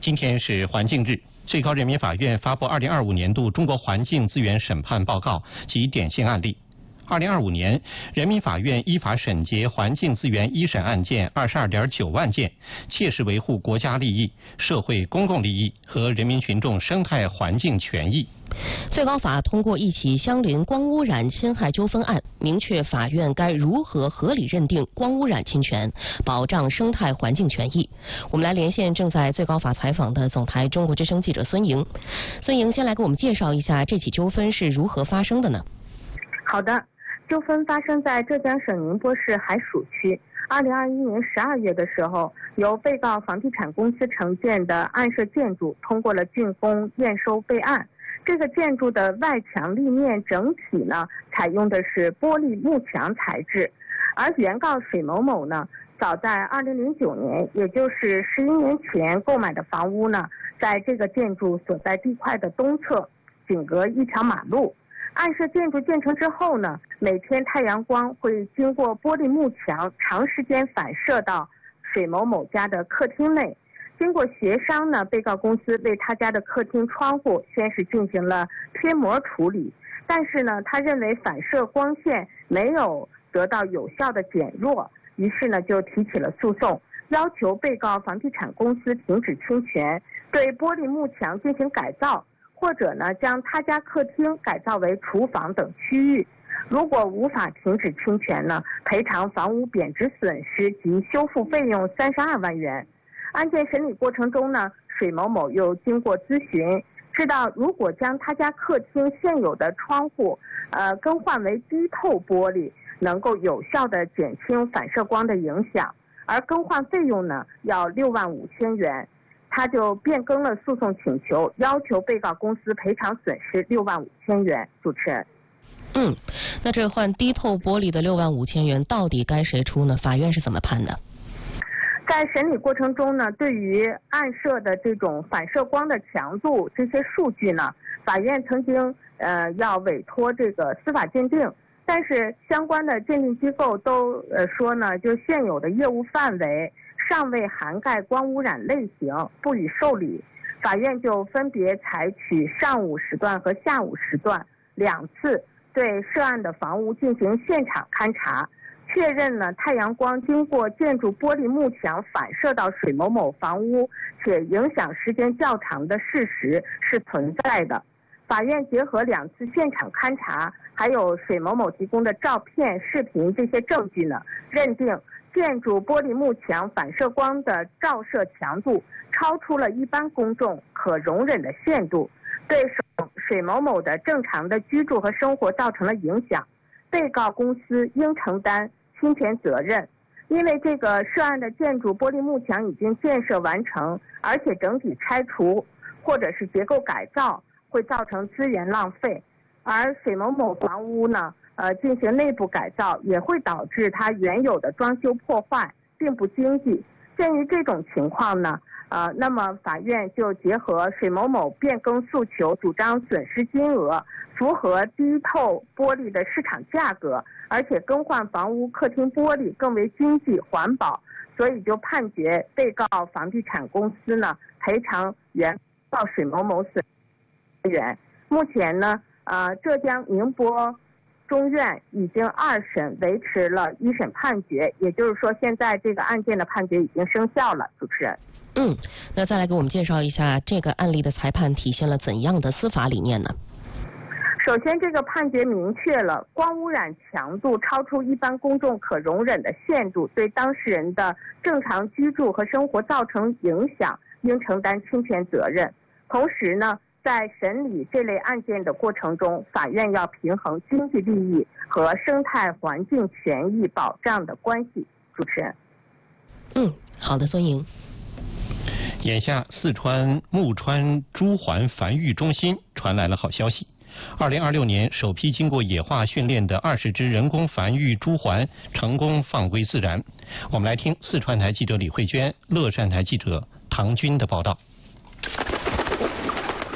今天是环境日，最高人民法院发布2025年度中国环境资源审判报告及典型案例。2025年，人民法院依法审结环境资源一审案件22.9万件，切实维护国家利益、社会公共利益和人民群众生态环境权益。 最高法通过一起相邻光污染侵害纠纷案，明确法院该如何合理认定光污染侵权，保障生态环境权益。我们来连线正在最高法采访的总台中国之声记者孙莹。孙莹，先来给我们介绍一下这起纠纷是如何发生的呢？ 好的。纠纷发生在浙江省宁波市海曙区。2021年12月的时候，由被告房地产公司承建的案涉建筑通过了竣工验收备案。这个建筑的外墙立面整体呢，采用的是玻璃幕墙材质，而原告水某某呢，早在2009年，也就是11年前购买的房屋呢，在这个建筑所在地块的东侧，仅隔一条马路。案涉建筑建成之后呢，每天太阳光会经过玻璃幕墙长时间反射到水某某家的客厅内。经过协商呢，被告公司为他家的客厅窗户先是进行了贴膜处理，但是呢，他认为反射光线没有得到有效的减弱，于是呢就提起了诉讼，要求被告房地产公司停止侵权，对玻璃幕墙进行改造，或者呢，将他家客厅改造为厨房等区域。如果无法停止侵权呢，赔偿房屋贬值损失及修复费用32万元。案件审理过程中呢，水某某又经过咨询，知道如果将他家客厅现有的窗户更换为低透玻璃，能够有效的减轻反射光的影响，而更换费用呢要6万5千元。他就变更了诉讼请求，要求被告公司赔偿损失6万5千元。主持人， 那这换低透玻璃的6万5千元到底该谁出呢？法院是怎么判的？ 在审理过程中呢，对于案涉的这种反射光的强度这些数据呢，法院曾经要委托这个司法鉴定，但是相关的鉴定机构都说呢，就现有的业务范围尚未涵盖光污染类型，不予受理。法院就分别采取上午时段和下午时段2次对涉案的房屋进行现场勘查，确认呢太阳光经过建筑玻璃幕墙反射到水某某房屋且影响时间较长的事实是存在的。法院结合2次现场勘查，还有水某某提供的照片、视频这些证据呢，认定建筑玻璃幕墙反射光的照射强度超出了一般公众可容忍的限度，对水某某的正常的居住和生活造成了影响，被告公司应承担侵权责任。因为这个涉案的建筑玻璃幕墙已经建设完成，而且整体拆除或者是结构改造会造成资源浪费，而水某某房屋呢进行内部改造也会导致它原有的装修破坏，并不经济。鉴于这种情况呢，那么法院就结合水某某变更诉求，主张损失金额符合低透玻璃的市场价格，而且更换房屋客厅玻璃更为经济环保，所以就判决被告房地产公司呢赔偿原告水某某损失元。目前呢，浙江宁波中院已经2审维持了1审判决，也就是说现在这个案件的判决已经生效了。主持人， 那再来给我们介绍一下这个案例的裁判体现了怎样的司法理念呢？ 首先，这个判决明确了光污染强度超出一般公众可容忍的限度，对当事人的正常居住和生活造成影响，应承担侵权责任。同时呢，在审理这类案件的过程中，法院要平衡经济利益和生态环境权益保障的关系。主持人， 好的，孙莹。 眼下，四川木川朱鹮繁育中心传来了好消息。2026年，首批经过野化训练的20只人工繁育朱鹮成功放归自然。我们来听四川台记者李慧娟、乐善台记者唐军的报道。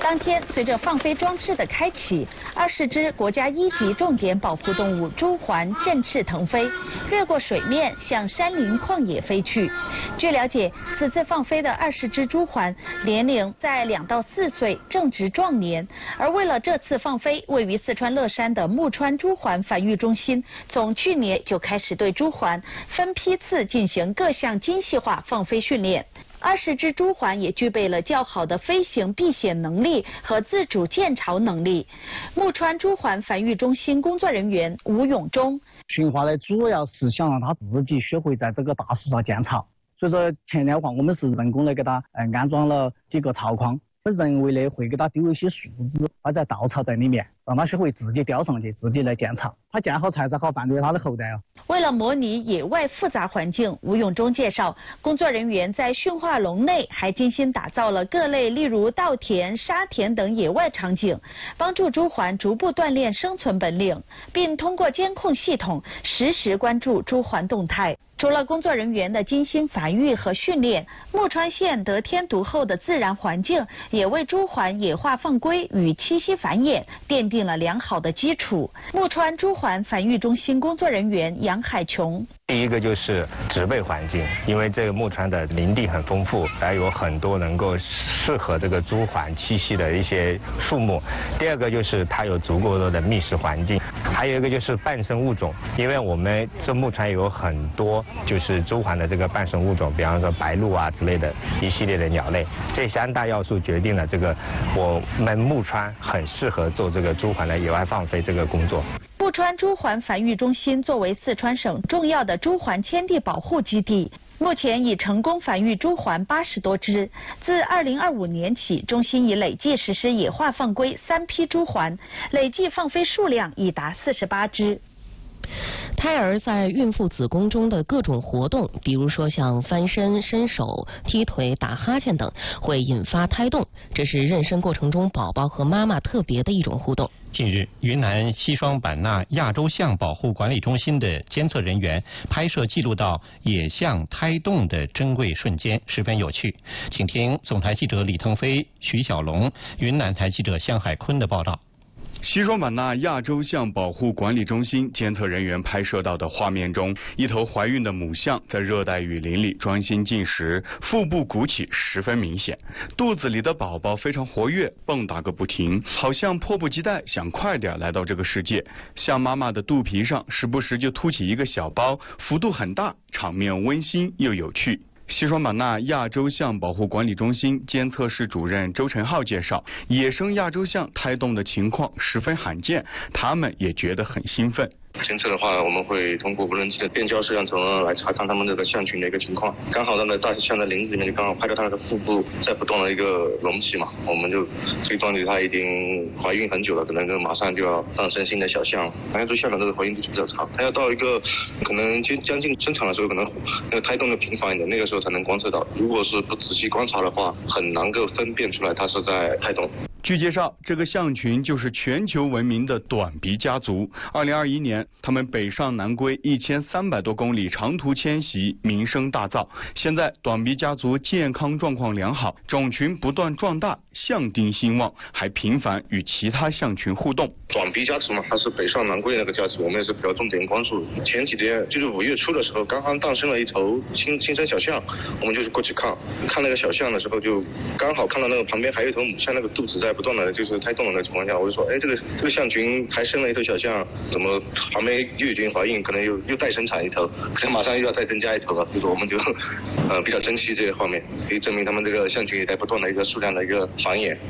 当天，随着放飞装置的开启，20只国家1级重点保护动物朱鹮振翅腾飞，越过水面向山林旷野飞去。据了解，此次放飞的20只朱鹮年龄在2到4岁，正值壮年。而为了这次放飞，位于四川乐山的木川朱鹮繁育中心从去年就开始对朱鹮分批次进行各项精细化放飞训练。20只朱鹮也具备了较好的飞行避险能力和自主建巢能力。木川朱鹮繁育中心工作人员吴永忠： 驯化的主要是想让它自己学会在这个大树上建巢，所以说前年的话，我们是人工的给它安装了几个巢框，人为的会给它丢一些树枝，它在稻草在里面，让它学会自己叼上去，自己来建巢。它建好巢才好繁殖它的后代啊。 为了模拟野外复杂环境，吴永忠介绍，工作人员在驯化笼内还精心打造了各类例如稻田、沙田等野外场景，帮助朱鹮逐步锻炼生存本领，并通过监控系统实时关注朱鹮动态。除了工作人员的精心繁育和训练，木川县得天独厚的自然环境也为朱鹮野化放归与栖息繁衍奠定了良好的基础。木川朱鹮繁育中心工作人员杨海琼： 第一个就是植被环境，因为这个木川的林地很丰富，还有很多能够适合这个朱鹮栖息的一些树木。第二个就是它有足够多的觅食环境，还有一个就是伴生物种，因为我们这木川有很多就是朱鹮的这个伴生物种，比方说白鹭啊之类的一系列的鸟类，这3大要素决定了这个我们木川很适合做这个朱鹮的野外放飞这个工作。 木川朱鹮繁育中心作为四川省重要的朱鹮迁地保护基地，目前已成功繁育朱鹮80多只。自2025年起，中心已累计实施野化放归3批朱鹮，累计放飞数量已达48只。 胎儿在孕妇子宫中的各种活动，比如说像翻身、伸手、踢腿、打哈欠等，会引发胎动，这是妊娠过程中宝宝和妈妈特别的一种互动。 近日，云南西双版纳亚洲象保护管理中心的监测人员拍摄记录到野象胎动的珍贵瞬间，十分有趣。请听总台记者李腾飞、徐小龙、云南台记者向海坤的报道。 西双版纳亚洲象保护管理中心监测人员拍摄到的画面中，一头怀孕的母象在热带雨林里专心进食，腹部鼓起十分明显，肚子里的宝宝非常活跃，蹦跶个不停，好像迫不及待想快点来到这个世界。象妈妈的肚皮上时不时就凸起一个小包，幅度很大，场面温馨又有趣。西双版纳亚洲象保护管理中心监测室主任周晨浩介绍，野生亚洲象胎动的情况十分罕见，他们也觉得很兴奋。 监测的话，我们会通过无人机的变焦摄像头来查看他们这个象群的一个情况。刚好那个大象的林子里面就刚好拍到它的腹部在不断的一个隆起嘛，我们就推断它已经怀孕很久了，可能就马上就要诞生新的小象。亚洲象的这个怀孕期比较长，它要到一个可能将近生产的时候，可能那个胎动的频繁一点，那个时候才能观测到。如果是不仔细观察的话，很难够分辨出来它是在胎动。 据介绍，这个象群就是全球闻名的短鼻家族。2021年，他们北上南归1300多公里长途迁徙，名声大噪。现在，短鼻家族健康状况良好，种群不断壮大，象丁兴旺，还频繁与其他象群互动。 短鼻家族嘛，它是北上南归那个家族，我们也是比较重点关注。前几天就是5月初的时候，刚刚诞生了一头新生小象，我们就是过去看那个小象的时候，就刚好看到那个旁边还有一头母象，那个肚子在不断的就是胎动的那个情况下，我就说，这个象群还生了一头小象，怎么旁边又已经怀孕，可能又再生产一头，可能马上又要再增加一头了，所以说我们就比较珍惜这个画面，可以证明他们这个象群也在不断的一个数量的一个繁衍。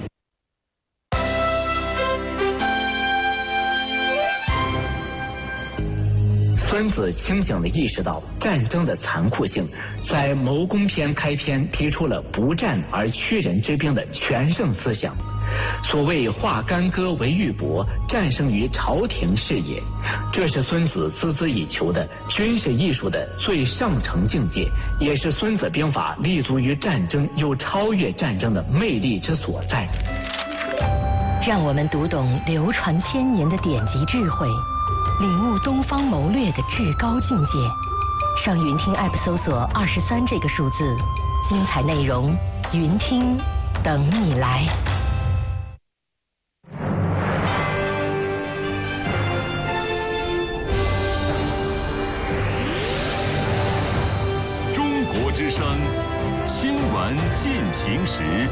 孙子清醒地意识到战争的残酷性，在《谋攻篇》开篇提出了不战而屈人之兵的全胜思想。所谓化干戈为玉帛，战胜于朝廷事也。这是孙子孜孜以求的军事艺术的最上乘境界，也是孙子兵法立足于战争又超越战争的魅力之所在。 让我们读懂流传千年的典籍智慧，领悟东方谋略的至高境界。上云听 App 搜索23这个数字，精彩内容云听等你来。 传进行时。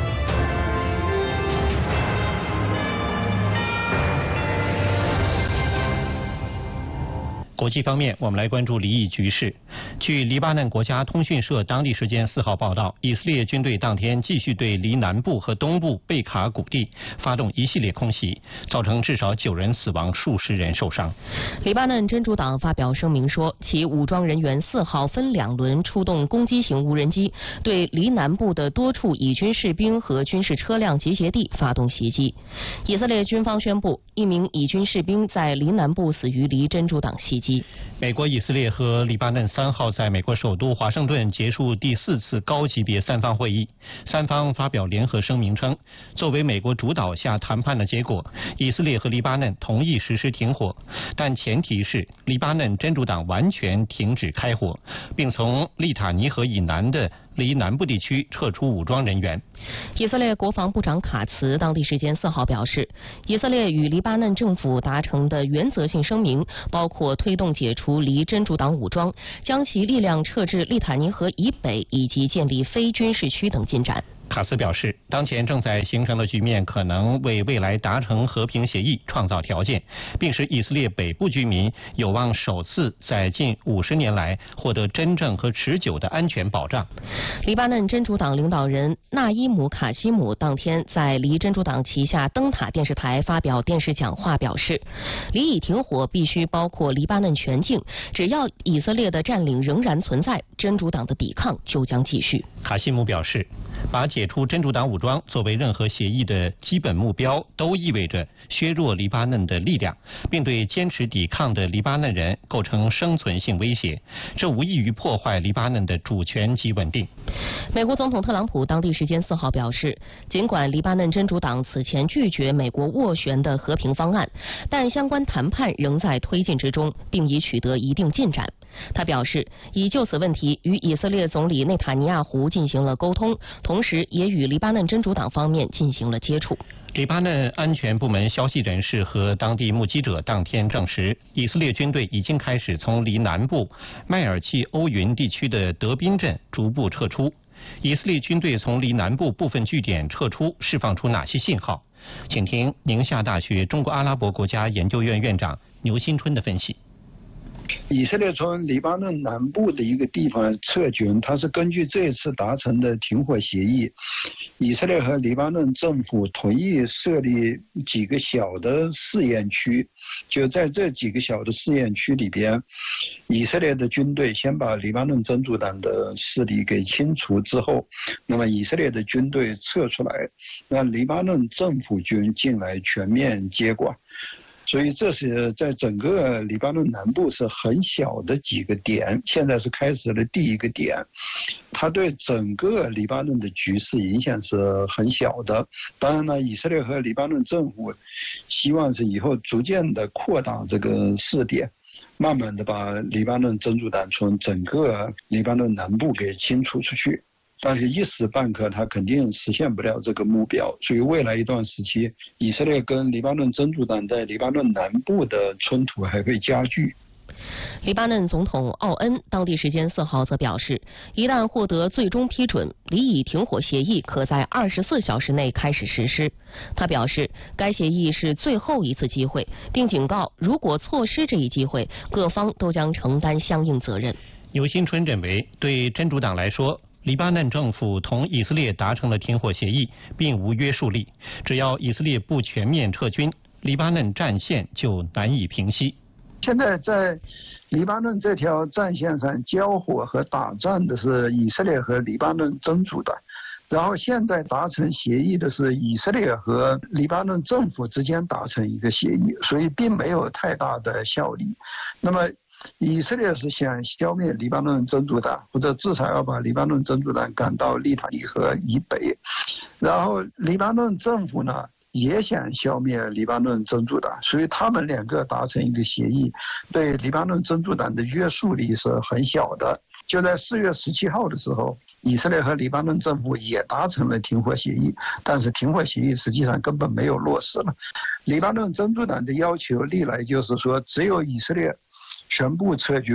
国际方面，我们来关注离异局势。据黎巴嫩国家通讯社当地时间4号报道，以色列军队当天继续对黎南部和东部贝卡谷地发动一系列空袭，造成至少9人死亡，数十人受伤。 黎巴嫩真主党发表声明说，其武装人员4号分2轮出动攻击型无人机，对黎南部的多处以军士兵和军事车辆集结地发动袭击。以色列军方宣布，1名以军士兵在黎南部死于黎真主党袭击。 美国、以色列和黎巴嫩3号在美国首都华盛顿结束第4次高级别3方会议。3方发表联合声明称，作为美国主导下谈判的结果，以色列和黎巴嫩同意实施停火，但前提是黎巴嫩真主党完全停止开火，并从利塔尼河以南的离南部地区撤出武装人员。 以色列国防部长卡茨当地时间4号表示，以色列与黎巴嫩政府达成的原则性声明包括推动解除黎真主党武装、将其力量撤至利塔尼河以北以及建立非军事区等进展。 卡斯表示，当前正在形成的局面可能为未来达成和平协议创造条件，并使以色列北部居民有望首次在近50年来获得真正和持久的安全保障。 黎巴嫩真主党领导人纳伊姆·卡西姆当天在黎真主党旗下灯塔电视台发表电视讲话，表示，黎以停火必须包括黎巴嫩全境，只要以色列的占领仍然存在，真主党的抵抗就将继续。 卡西姆表示，把解除真主党武装作为任何协议的基本目标，都意味着削弱黎巴嫩的力量，并对坚持抵抗的黎巴嫩人构成生存性威胁，这无异于破坏黎巴嫩的主权及稳定。 美国总统特朗普当地时间4号表示，尽管黎巴嫩真主党此前拒绝美国斡旋的和平方案，但相关谈判仍在推进之中，并已取得一定进展。他表示，已就此问题与以色列总理内塔尼亚胡进行了沟通，同时也与黎巴嫩真主党方面进行了接触。 黎巴嫩安全部门消息人士和当地目击者当天证实，以色列军队已经开始从离南部麦尔契欧云地区的德宾镇逐步撤出。以色列军队从离南部部分据点撤出，释放出哪些信号？请听宁夏大学中国阿拉伯国家研究院院长牛新春的分析。 以色列从黎巴嫩南部的一个地方撤军，它是根据这一次达成的停火协议，以色列和黎巴嫩政府同意设立几个小的试验区，就在这几个小的试验区里边，以色列的军队先把黎巴嫩真主党的势力给清除之后，那么以色列的军队撤出来，让黎巴嫩政府军进来全面接管。所以这是在整个黎巴嫩南部是很小的几个点，现在是开始了第一个点，它对整个黎巴嫩的局势影响是很小的。当然呢，以色列和黎巴嫩政府希望是以后逐渐的扩大这个试点，慢慢的把黎巴嫩真主党从整个黎巴嫩南部给清除出去。但是一时半刻他肯定实现不了这个目标，所以未来一段时期，以色列跟黎巴嫩真主党在黎巴嫩南部的冲突还会加剧。 黎巴嫩总统奥恩当地时间4号则表示，一旦获得最终批准，黎以停火协议可在24小时内开始实施。他表示，该协议是最后一次机会，并警告，如果错失这一机会，各方都将承担相应责任。 牛新春认为，对真主党来说，黎巴嫩政府同以色列达成的停火协议并无约束力，只要以色列不全面撤军，黎巴嫩战线就难以平息。 现在在黎巴嫩这条战线上交火和打仗的是以色列和黎巴嫩真主党，然后现在达成协议的是以色列和黎巴嫩政府之间达成一个协议，所以并没有太大的效力。那么以色列是想消灭黎巴嫩真主党，或者至少要把黎巴嫩真主党赶到利塔尼河以北，然后黎巴嫩政府呢也想消灭黎巴嫩真主党，所以他们两个达成一个协议，对黎巴嫩真主党的约束力是很小的。就在4月17号的时候，以色列和黎巴嫩政府也达成了停火协议，但是停火协议实际上根本没有落实了。黎巴嫩真主党的要求历来就是说，只有以色列全部撤军，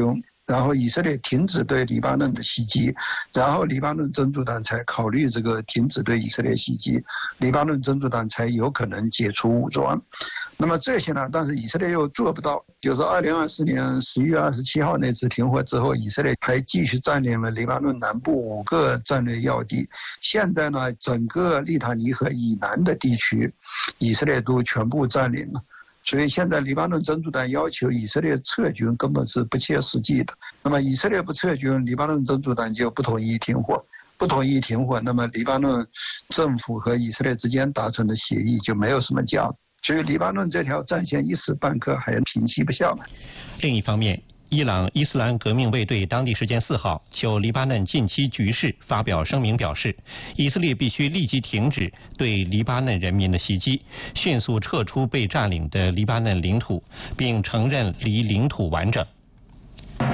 然后以色列停止对黎巴嫩的袭击，然后黎巴嫩真主党才考虑这个停止对以色列袭击，黎巴嫩真主党才有可能解除武装。那么这些呢，但是以色列又做不到。就是2024年11月27号那次停火之后，以色列还继续占领了黎巴嫩南部5个战略要地。现在呢，整个利塔尼河以南的地区，以色列都全部占领了。所以现在黎巴嫩真主党要求以色列撤军根本是不切实际的。那么以色列不撤军，黎巴嫩真主党就不同意停火。不同意停火，那么黎巴嫩政府和以色列之间达成的协议就没有什么价值。所以黎巴嫩这条战线一时半刻还平息不下来。 另一方面，伊朗伊斯兰革命卫队当地时间4号就黎巴嫩近期局势发表声明，表示以色列必须立即停止对黎巴嫩人民的袭击，迅速撤出被占领的黎巴嫩领土，并承认离领土完整。